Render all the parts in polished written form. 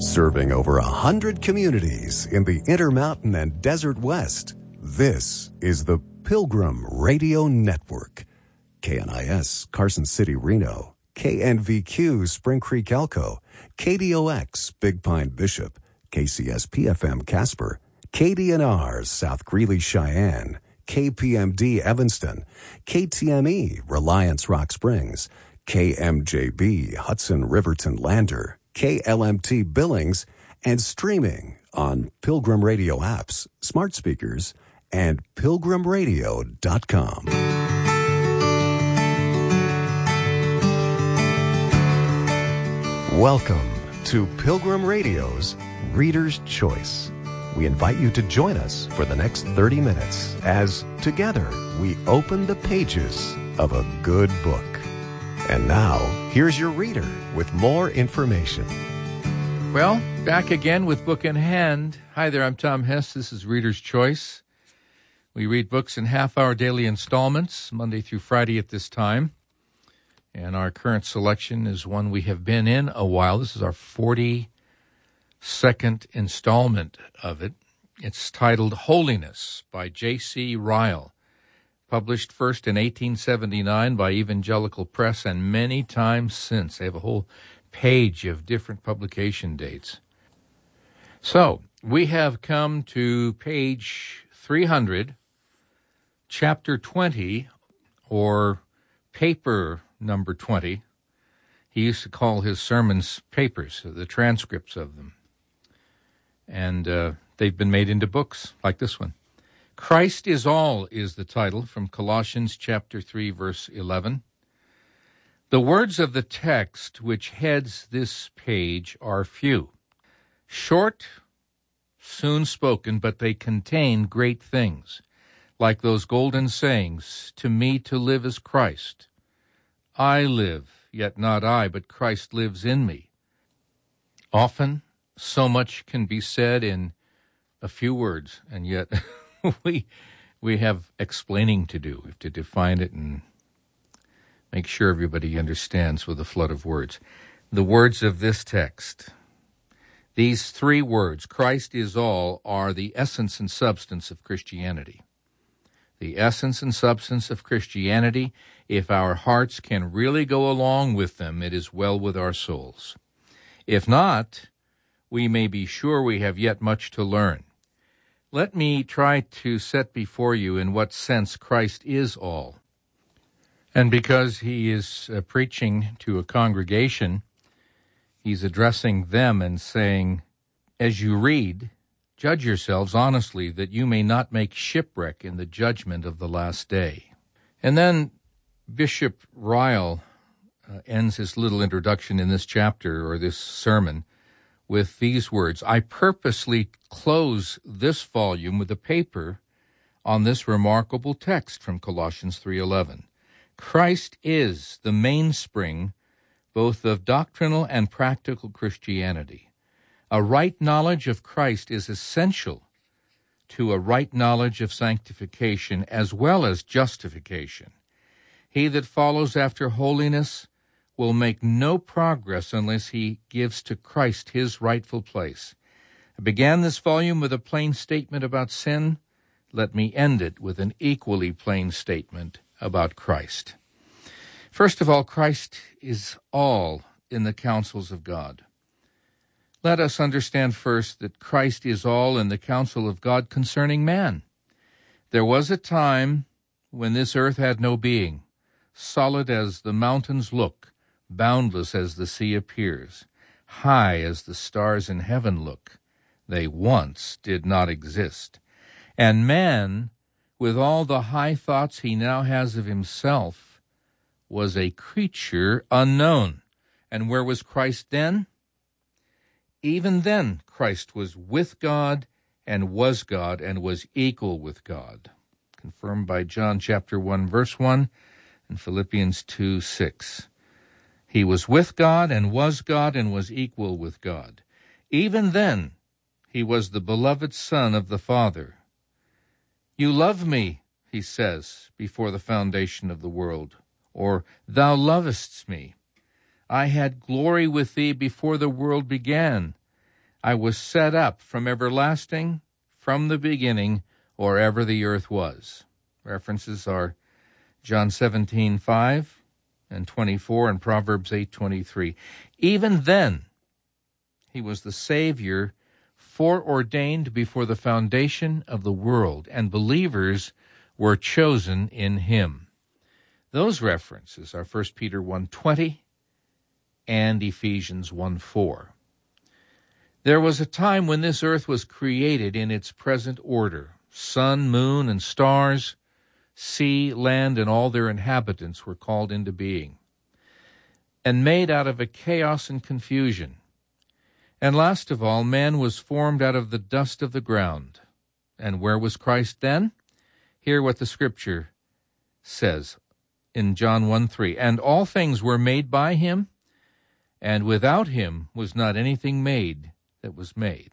Serving over 100 communities in the Intermountain and Desert West, this is the Pilgrim Radio Network. KNIS, Carson City, Reno. KNVQ, Spring Creek, Elko. KDOX, Big Pine, Bishop. KCSP-FM, Casper. KDNR, South Greeley, Cheyenne. KPMD, Evanston. KTME, Reliance, Rock Springs. KMJB, Hudson, Riverton, Lander. KLMT, Billings, and streaming on Pilgrim Radio apps, smart speakers, and pilgrimradio.com. Welcome to Pilgrim Radio's Reader's Choice. We invite you to join us for the next 30 minutes as together we open the pages of a good book. And now, here's your reader with more information. Well, back again with Book in Hand. Hi there, I'm Tom Hess. This is Reader's Choice. We read books in half-hour daily installments, Monday through Friday at this time. And our current selection is one we have been in a while. This is our 42nd installment of it. It's titled Holiness by J.C. Ryle. Published first in 1879 by Evangelical Press and many times since. They have a whole page of different publication dates. So, we have come to page 300, chapter 20, or paper number 20. He used to call his sermons papers, the transcripts of them. And they've been made into books like this one. Christ is All is the title from Colossians chapter 3, verse 11. The words of the text which heads this page are few, short, soon spoken, but they contain great things, like those golden sayings, "To me to live is Christ. I live, yet not I, but Christ lives in me." Often, so much can be said in a few words, and yet we have explaining to do. We have to define it and make sure everybody understands with a flood of words. The words of this text, these three words, Christ is all, are the essence and substance of Christianity. The essence and substance of Christianity, if our hearts can really go along with them, it is well with our souls. If not, we may be sure we have yet much to learn. Let me try to set before you in what sense Christ is all. And because he is preaching to a congregation, he's addressing them and saying, as you read, judge yourselves honestly, that you may not make shipwreck in the judgment of the last day. And then Bishop Ryle ends his little introduction in this chapter, or this sermon, with these words: I purposely close this volume with a paper on this remarkable text from Colossians 3:11. Christ is the mainspring both of doctrinal and practical Christianity. A right knowledge of Christ is essential to a right knowledge of sanctification as well as justification. He that follows after holiness will make no progress unless he gives to Christ his rightful place. I began this volume with a plain statement about sin. Let me end it with an equally plain statement about Christ. First of all, Christ is all in the counsels of God. Let us understand first that Christ is all in the counsel of God concerning man. There was a time when this earth had no being, solid as the mountains look, boundless as the sea appears, high as the stars in heaven look. They once did not exist. And man, with all the high thoughts he now has of himself, was a creature unknown. And where was Christ then? Even then, Christ was with God and was equal with God. Confirmed by John chapter 1, verse 1, and Philippians 2:6. He was with God and was equal with God. Even then, he was the beloved Son of the Father. You love me, he says, before the foundation of the world. Or, thou lovest me. I had glory with thee before the world began. I was set up from everlasting, from the beginning, or ever the earth was. References are John 17:5 and 24 and Proverbs 8:23. Even then, he was the Savior foreordained before the foundation of the world, and believers were chosen in him. Those references are 1 Peter 1:20 and Ephesians 1:4. There was a time when this earth was created in its present order. Sun, moon, and stars, sea, land, and all their inhabitants were called into being, and made out of a chaos and confusion. And last of all, man was formed out of the dust of the ground. And where was Christ then? Hear what the Scripture says in John 1:3. And all things were made by him, and without him was not anything made that was made.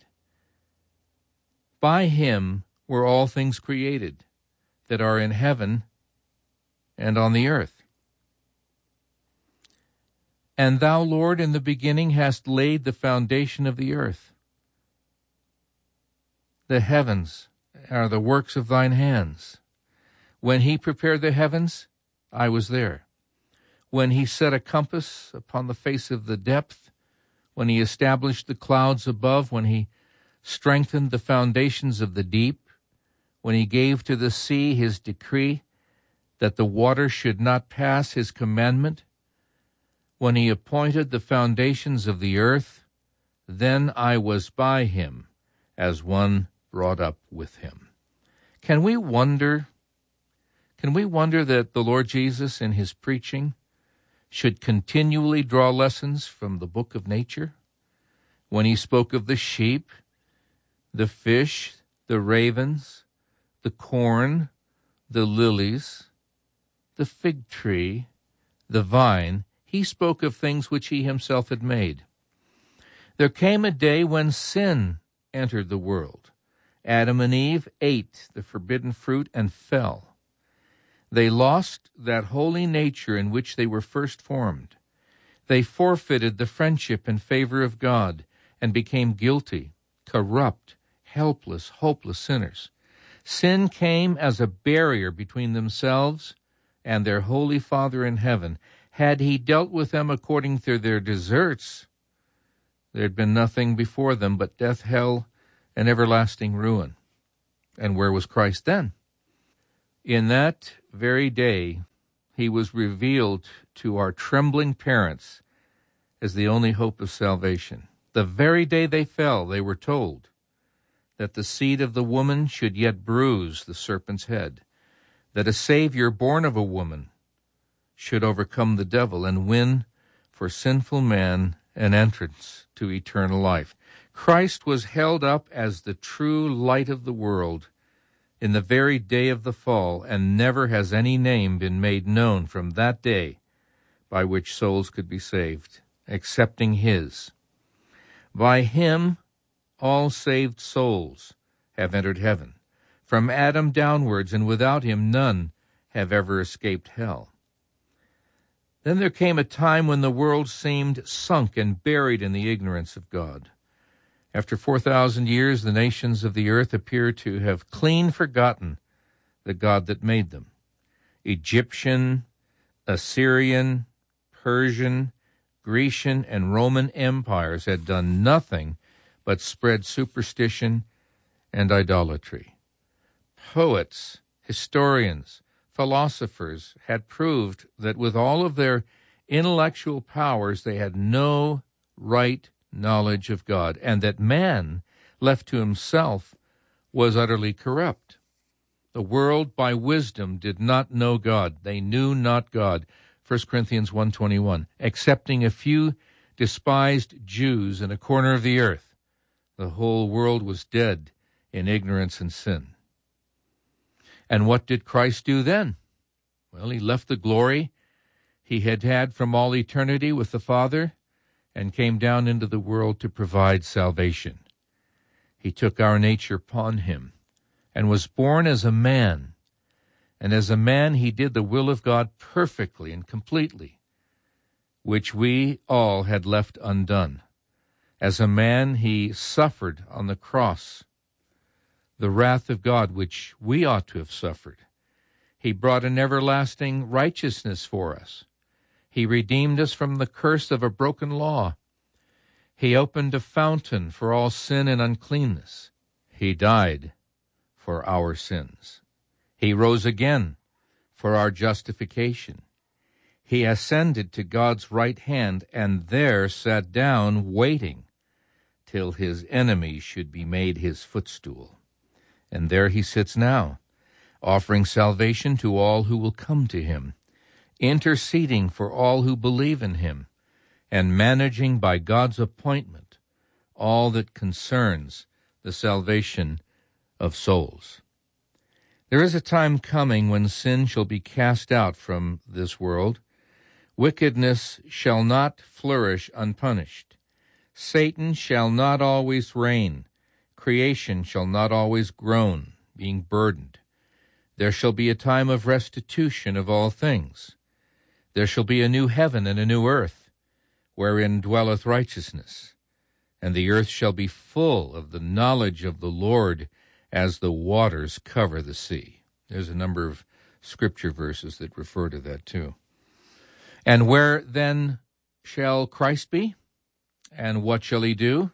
By him were all things created that are in heaven and on the earth. And thou, Lord, in the beginning hast laid the foundation of the earth. The heavens are the works of thine hands. When he prepared the heavens, I was there. When he set a compass upon the face of the depth, when he established the clouds above, when he strengthened the foundations of the deep, when he gave to the sea his decree that the water should not pass his commandment, when he appointed the foundations of the earth, then I was by him as one brought up with him. Can we wonder that the Lord Jesus in his preaching should continually draw lessons from the book of nature? When he spoke of the sheep, the fish, the ravens, the corn, the lilies, the fig tree, the vine, he spoke of things which he himself had made. There came a day when sin entered the world. Adam and Eve ate the forbidden fruit and fell. They lost that holy nature in which they were first formed. They forfeited the friendship and favor of God and became guilty, corrupt, helpless, hopeless sinners. Sin came as a barrier between themselves and their holy Father in heaven. Had he dealt with them according to their deserts, there had been nothing before them but death, hell, and everlasting ruin. And where was Christ then? In that very day, he was revealed to our trembling parents as the only hope of salvation. The very day they fell, they were told that the seed of the woman should yet bruise the serpent's head, that a Savior born of a woman should overcome the devil and win for sinful man an entrance to eternal life. Christ was held up as the true light of the world in the very day of the fall, and never has any name been made known from that day by which souls could be saved, excepting his. By him all saved souls have entered heaven, from Adam downwards, and without him none have ever escaped hell. Then there came a time when the world seemed sunk and buried in the ignorance of God. After 4,000 years, the nations of the earth appear to have clean forgotten the God that made them. Egyptian, Assyrian, Persian, Grecian, and Roman empires had done nothing but spread superstition and idolatry. Poets, historians, philosophers had proved that with all of their intellectual powers, they had no right knowledge of God, and that man, left to himself, was utterly corrupt. The world by wisdom did not know God. They knew not God. 1 Corinthians 1:21, excepting a few despised Jews in a corner of the earth, the whole world was dead in ignorance and sin. And what did Christ do then? Well, he left the glory he had had from all eternity with the Father and came down into the world to provide salvation. He took our nature upon him and was born as a man. And as a man, he did the will of God perfectly and completely, which we all had left undone. As a man, he suffered on the cross the wrath of God, which we ought to have suffered. He brought an everlasting righteousness for us. He redeemed us from the curse of a broken law. He opened a fountain for all sin and uncleanness. He died for our sins. He rose again for our justification. He ascended to God's right hand and there sat down waiting till his enemies should be made his footstool. And there he sits now, offering salvation to all who will come to him, interceding for all who believe in him, and managing by God's appointment all that concerns the salvation of souls. There is a time coming when sin shall be cast out from this world. Wickedness shall not flourish unpunished. Satan shall not always reign. Creation shall not always groan, being burdened. There shall be a time of restitution of all things. There shall be a new heaven and a new earth, wherein dwelleth righteousness. And the earth shall be full of the knowledge of the Lord as the waters cover the sea. There's a number of scripture verses that refer to that too. And where then shall Christ be? And what shall he do?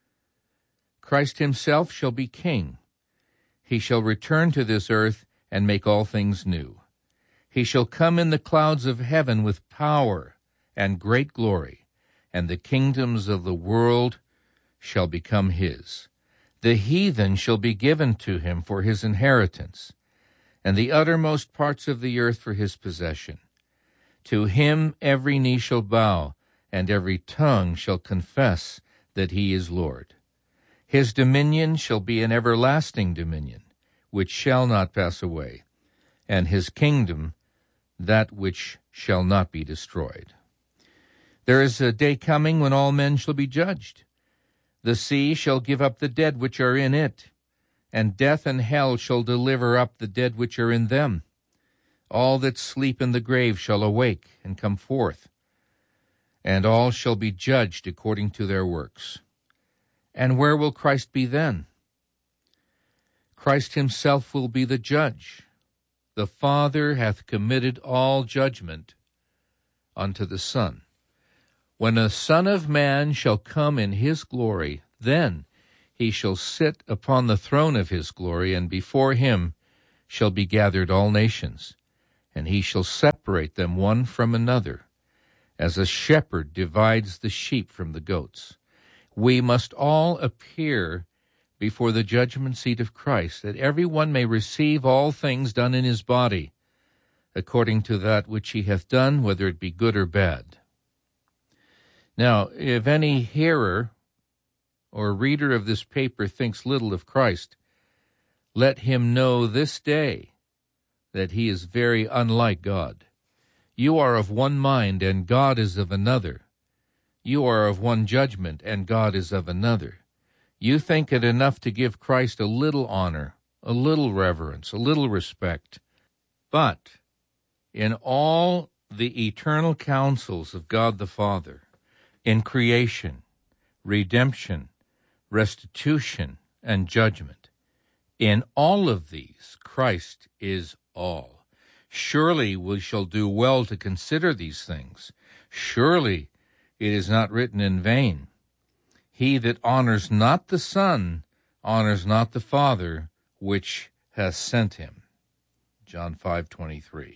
Christ himself shall be king. He shall return to this earth and make all things new. He shall come in the clouds of heaven with power and great glory, and the kingdoms of the world shall become his. The heathen shall be given to him for his inheritance, and the uttermost parts of the earth for his possession. To him every knee shall bow, and every tongue shall confess that he is Lord. His dominion shall be an everlasting dominion, which shall not pass away, and his kingdom that which shall not be destroyed. There is a day coming when all men shall be judged. The sea shall give up the dead which are in it, and death and hell shall deliver up the dead which are in them. All that sleep in the grave shall awake and come forth, and all shall be judged according to their works. And where will Christ be then? Christ himself will be the judge. The Father hath committed all judgment unto the Son. When the Son of Man shall come in his glory, then he shall sit upon the throne of his glory, and before him shall be gathered all nations, and he shall separate them one from another, as a shepherd divides the sheep from the goats. We must all appear before the judgment seat of Christ, that every one may receive all things done in his body, according to that which he hath done, whether it be good or bad. Now, if any hearer or reader of this paper thinks little of Christ, let him know this day that he is very unlike God. You are of one mind, and God is of another. You are of one judgment, and God is of another. You think it enough to give Christ a little honor, a little reverence, a little respect. But in all the eternal counsels of God the Father, in creation, redemption, restitution, and judgment, in all of these, Christ is all. Surely we shall do well to consider these things. Surely it is not written in vain. He that honors not the Son honors not the Father which hath sent him. John 5:23.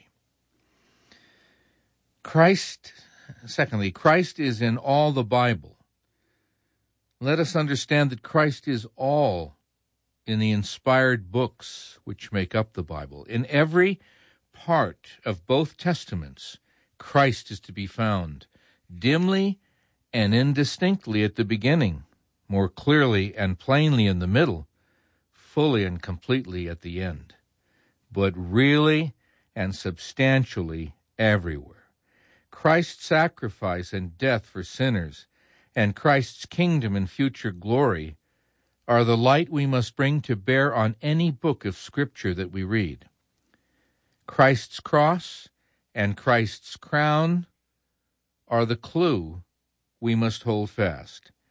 Secondly, Christ is in all the Bible. Let us understand that Christ is all in the inspired books which make up the Bible. In every part of both Testaments, Christ is to be found, dimly and indistinctly at the beginning, more clearly and plainly in the middle, fully and completely at the end, but really and substantially everywhere. Christ's sacrifice and death for sinners, and Christ's kingdom and future glory are the light we must bring to bear on any book of Scripture that we read. Christ's cross and Christ's crown are the clue we must hold fast.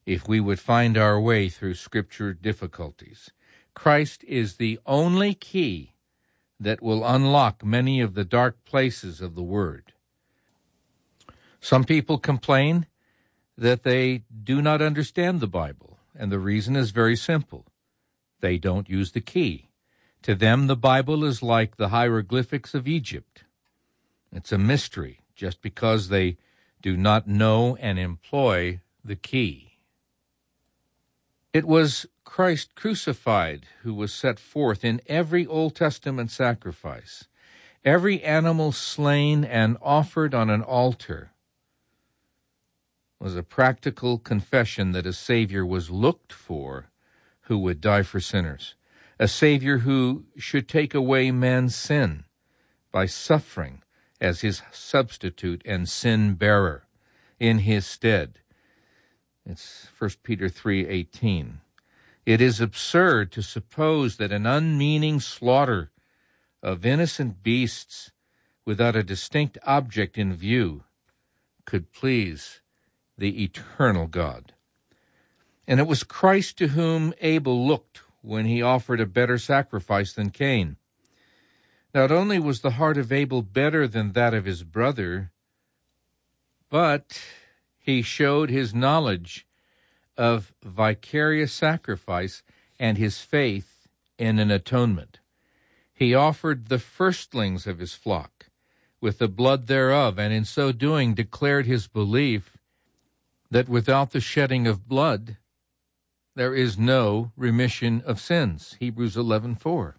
if we would find our way through Scripture difficulties. Christ is the only key that will unlock many of the dark places of the Word. Some people complain that they do not understand the Bible, and the reason is very simple. They don't use the key. To them, the Bible is like the hieroglyphics of Egypt. It's a mystery just because they do not know and employ the key. It was Christ crucified who was set forth in every Old Testament sacrifice. Every animal slain and offered on an altar was a practical confession that a Savior was looked for who would die for sinners, a Savior who should take away man's sin by suffering as his substitute and sin-bearer in his stead. It's 1 Peter 3:18. It is absurd to suppose that an unmeaning slaughter of innocent beasts without a distinct object in view could please the eternal God. And it was Christ to whom Abel looked when he offered a better sacrifice than Cain. Not only was the heart of Abel better than that of his brother, but he showed his knowledge of vicarious sacrifice and his faith in an atonement. He offered the firstlings of his flock with the blood thereof, and in so doing declared his belief that without the shedding of blood there is no remission of sins. Hebrews 11:4.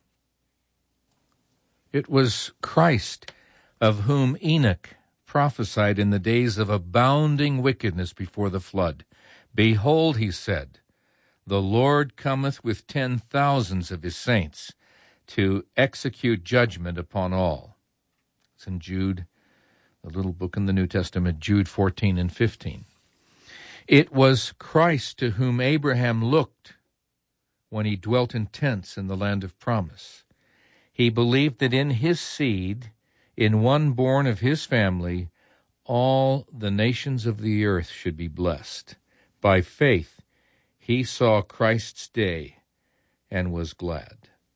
It was Christ of whom Enoch prophesied in the days of abounding wickedness before the flood. Behold, he said, the Lord cometh with 10,000s of his saints to execute judgment upon all. It's in Jude, the little book in the New Testament, Jude 14 and 15. It was Christ to whom Abraham looked when he dwelt in tents in the land of promise. He believed that in his seed, in one born of his family, all the nations of the earth should be blessed. By faith, he saw Christ's day and was glad.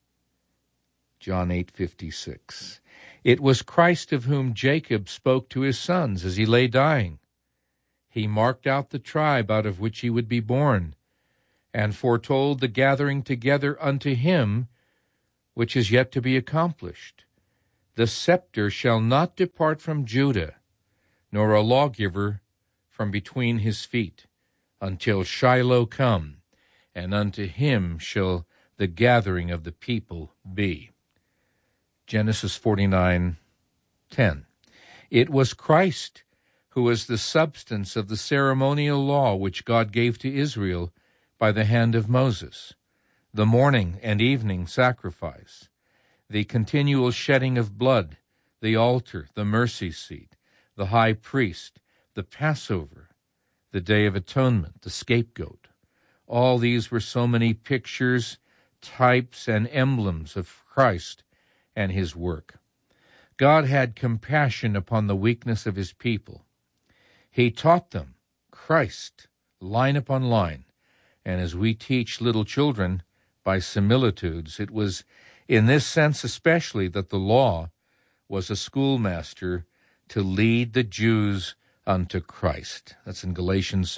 John 8:56. It was Christ of whom Jacob spoke to his sons as he lay dying. He marked out the tribe out of which he would be born, and foretold the gathering together unto him, which is yet to be accomplished. The scepter shall not depart from Judah, nor a lawgiver from between his feet, until Shiloh come, and unto him shall the gathering of the people be. Genesis 49:10. It was Christ who was the substance of the ceremonial law which God gave to Israel by the hand of Moses, the morning and evening sacrifice, the continual shedding of blood, the altar, the mercy seat, the high priest, the Passover, the Day of Atonement, the scapegoat. All these were so many pictures, types, and emblems of Christ and his work. God had compassion upon the weakness of his people. He taught them Christ, line upon line, and as we teach little children by similitudes, it was in this sense especially that the law was a schoolmaster to lead the Jews unto Christ. That's in Galatians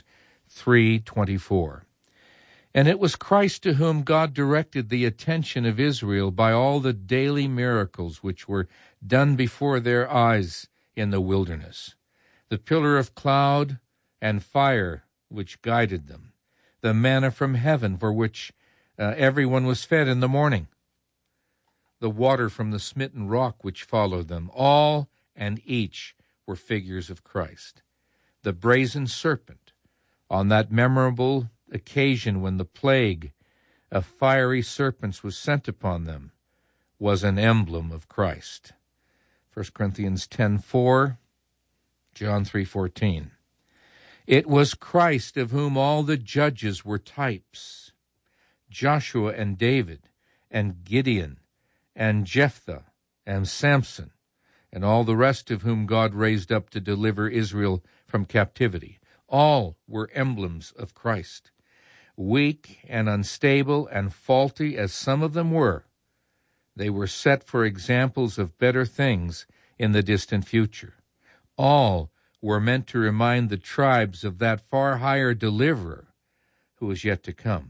3:24. And it was Christ to whom God directed the attention of Israel by all the daily miracles which were done before their eyes in the wilderness. The pillar of cloud and fire which guided them, the manna from heaven for which everyone was fed in the morning, the water from the smitten rock which followed them, all and each were figures of Christ. The brazen serpent, on that memorable occasion when the plague of fiery serpents was sent upon them, was an emblem of Christ. 1 Corinthians 10:4, John 3:14. It was Christ of whom all the judges were types, Joshua and David and Gideon and Jephthah and Samson, and all the rest of whom God raised up to deliver Israel from captivity. All were emblems of Christ. Weak and unstable and faulty as some of them were, they were set for examples of better things in the distant future. All were meant to remind the tribes of that far higher deliverer who was yet to come.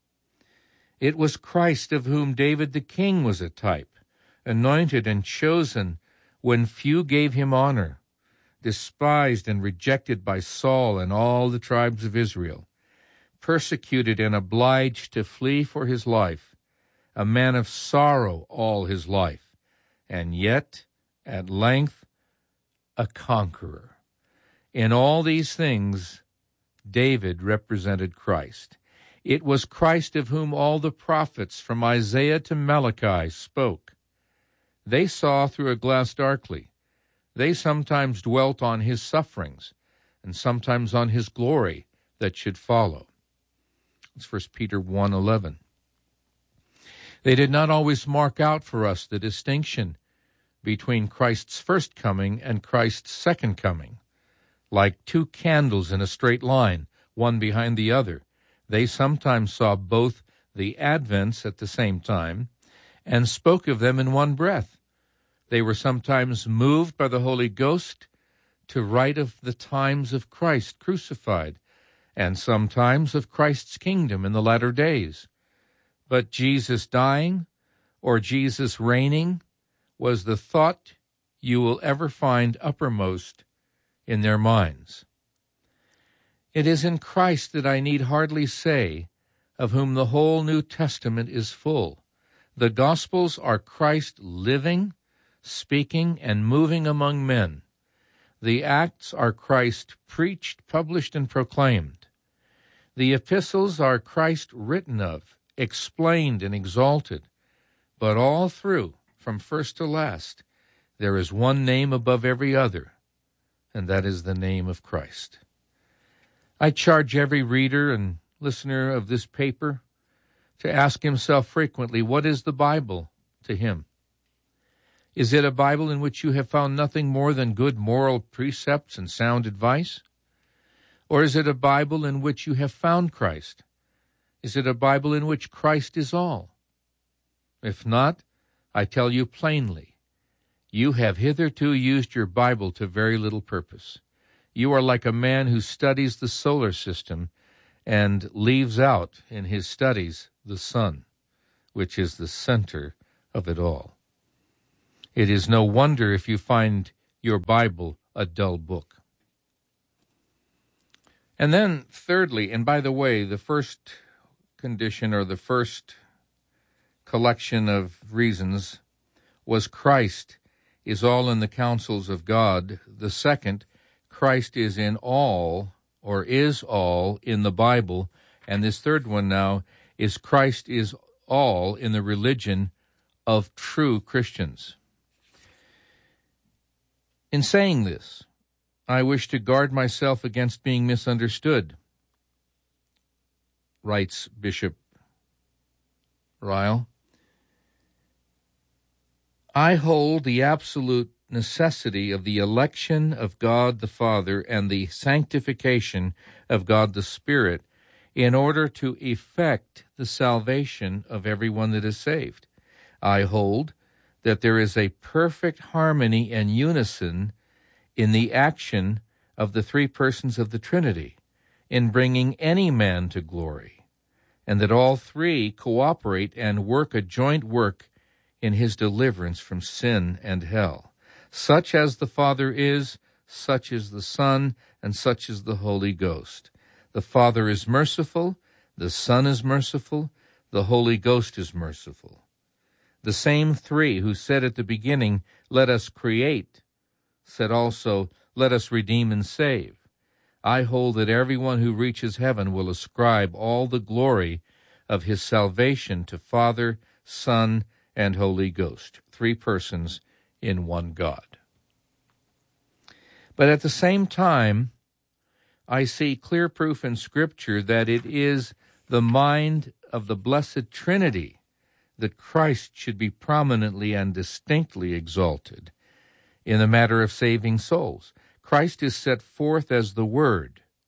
It was Christ of whom David the king was a type, anointed and chosen when few gave him honor, despised and rejected by Saul and all the tribes of Israel, persecuted and obliged to flee for his life, a man of sorrow all his life, and yet, at length, a conqueror. In all these things, David represented Christ. It was Christ of whom all the prophets, from Isaiah to Malachi, spoke. They saw through a glass darkly. They sometimes dwelt on his sufferings, and sometimes on his glory that should follow. It's 1 Peter 1:11. They did not always mark out for us the distinction between Christ's first coming and Christ's second coming. Like two candles in a straight line, one behind the other, they sometimes saw both the advents at the same time and spoke of them in one breath. They were sometimes moved by the Holy Ghost to write of the times of Christ crucified, and sometimes of Christ's kingdom in the latter days. But Jesus dying or Jesus reigning was the thought you will ever find uppermost in their minds. It is in Christ that I need hardly say, of whom the whole New Testament is full. The Gospels are Christ living, speaking, and moving among men. The Acts are Christ preached, published, and proclaimed. The epistles are Christ written of, explained, and exalted. But all through, from first to last, there is one name above every other, and that is the name of Christ. I charge every reader and listener of this paper to ask himself frequently, what is the Bible to him? Is it a Bible in which you have found nothing more than good moral precepts and sound advice? Or is it a Bible in which you have found Christ? Is it a Bible in which Christ is all? If not, I tell you plainly, you have hitherto used your Bible to very little purpose. You are like a man who studies the solar system and leaves out in his studies the sun, which is the center of it all. It is no wonder if you find your Bible a dull book. And then, thirdly, and by the way, the first condition or the first collection of reasons was Christ is all in the counsels of God. The second, Christ is in all, or is all, in the Bible. And this third one now is Christ is all in the religion of true Christians. In saying this, I wish to guard myself against being misunderstood, writes Bishop Ryle. I hold the absolute necessity of the election of God the Father and the sanctification of God the Spirit in order to effect the salvation of everyone that is saved. I hold that there is a perfect harmony and unison in the action of the three persons of the Trinity in bringing any man to glory, and that all three cooperate and work a joint work in his deliverance from sin and hell. Such as the Father is, such is the Son, and such is the Holy Ghost. The Father is merciful, the Son is merciful, the Holy Ghost is merciful. The same three who said at the beginning, "Let us create," said also, "Let us redeem and save." I hold that everyone who reaches heaven will ascribe all the glory of his salvation to Father, Son, and Holy Ghost, three persons in one God. But at the same time, I see clear proof in Scripture that it is the mind of the Blessed Trinity that Christ should be prominently and distinctly exalted in the matter of saving souls. Christ is set forth as the Word,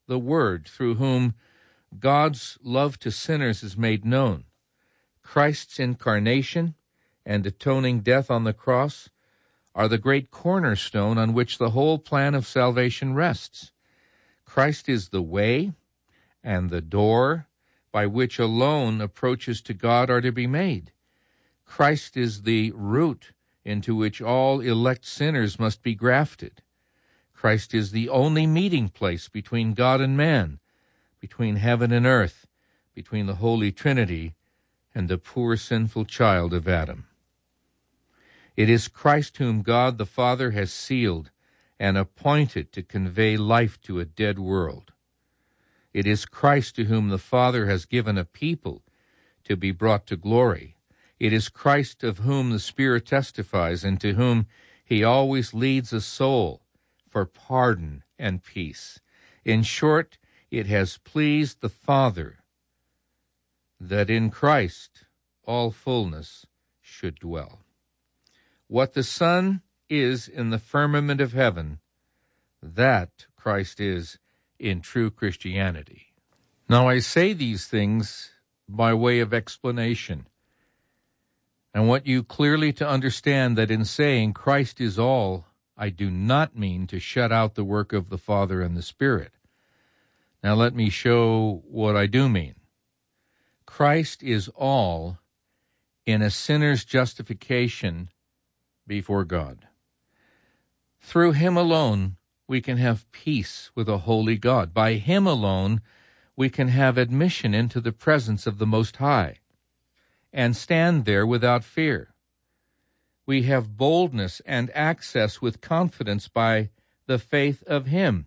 the Word, through whom God's love to sinners is made known. Christ's incarnation and atoning death on the cross are the great cornerstone on which the whole plan of salvation rests. Christ is the way and the door by which alone approaches to God are to be made. Christ is the root into which all elect sinners must be grafted. Christ is the only meeting place between God and man, between heaven and earth, between the Holy Trinity and the poor sinful child of Adam. It is Christ whom God the Father has sealed and appointed to convey life to a dead world. It is Christ to whom the Father has given a people to be brought to glory. It is Christ of whom the Spirit testifies and to whom he always leads a soul for pardon and peace. In short, it has pleased the Father that in Christ all fullness should dwell. What the Son is in the firmament of heaven, that Christ is in true Christianity. Now I say these things by way of explanation. I want you clearly to understand that in saying Christ is all, I do not mean to shut out the work of the Father and the Spirit. Now let me show what I do mean. Christ is all in a sinner's justification before God. Through him alone, we can have peace with a holy God. By him alone, we can have admission into the presence of the Most High and stand there without fear. We have boldness and access with confidence by the faith of him.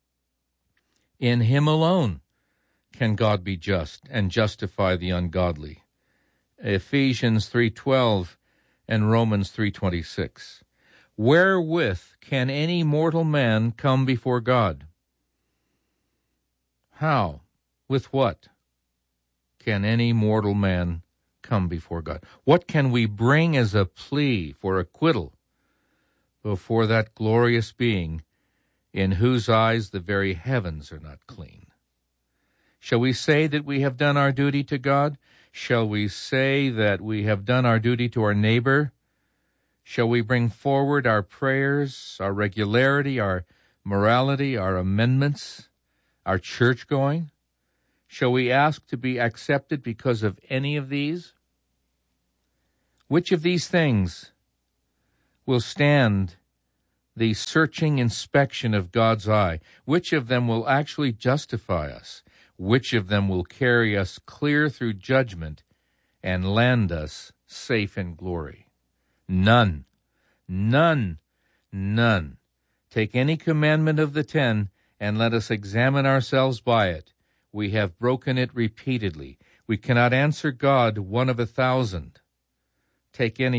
In him alone can God be just and justify the ungodly. Ephesians 3:12 and Romans 3:26. Wherewith can any mortal man come before God? How? With what can any mortal man come before God? What can we bring as a plea for acquittal before that glorious being in whose eyes the very heavens are not clean? Shall we say that we have done our duty to God? Shall we say that we have done our duty to our neighbor? Shall we bring forward our prayers, our regularity, our morality, our amendments, our church-going? Shall we ask to be accepted because of any of these? Which of these things will stand the searching inspection of God's eye? Which of them will actually justify us? Which of them will carry us clear through judgment and land us safe in glory? None, none, none. Take any commandment of the 10 and let us examine ourselves by it. We have broken it repeatedly. We cannot answer God one of 1,000. Take any